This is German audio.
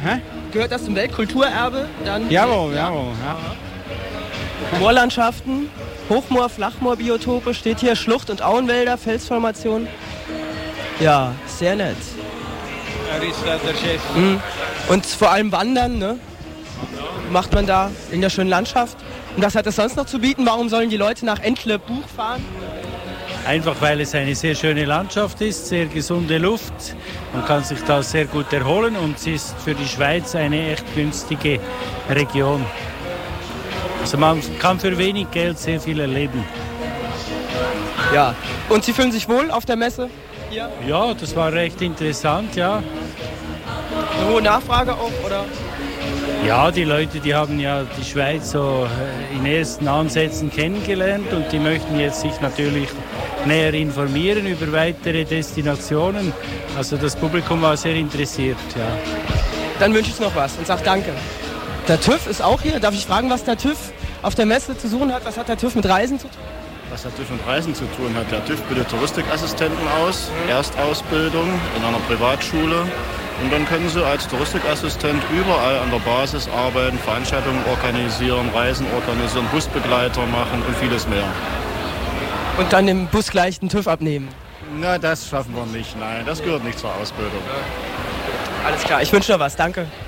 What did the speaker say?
Gehört das zum Weltkulturerbe? Dann Jawohl. Ja. Moorlandschaften, Hochmoor, Flachmoorbiotope, steht hier Schlucht- und Auenwälder, Felsformationen. Ja, sehr nett. Er ist der Chef. Und vor allem Wandern, ne? Macht man da in der schönen Landschaft. Und was hat das sonst noch zu bieten? Warum sollen die Leute nach Entlebuch fahren? Einfach weil es eine sehr schöne Landschaft ist, sehr gesunde Luft. Man kann sich da sehr gut erholen und es ist für die Schweiz eine echt günstige Region. Also man kann für wenig Geld sehr viel erleben. Ja. Und Sie fühlen sich wohl auf der Messe? Hier? Ja, das war recht interessant, ja. Eine hohe Nachfrage auch, oder? Ja, die Leute, die haben ja die Schweiz so in ersten Ansätzen kennengelernt und die möchten jetzt sich natürlich näher informieren über weitere Destinationen. Also das Publikum war sehr interessiert, ja. Dann wünsche ich noch was und sage danke. Der TÜV ist auch hier. Darf ich fragen, was der TÜV auf der Messe zu suchen hat? Was hat der TÜV mit Reisen zu tun? Was der TÜV mit Reisen zu tun hat? Der TÜV bildet Touristikassistenten aus, Erstausbildung in einer Privatschule. Und dann können Sie als Touristikassistent überall an der Basis arbeiten, Veranstaltungen organisieren, Reisen organisieren, Busbegleiter machen und vieles mehr. Und dann im Bus gleich den TÜV abnehmen? Na, das schaffen wir nicht, nein. Das gehört nicht zur Ausbildung. Alles klar, ich wünsche noch was. Danke.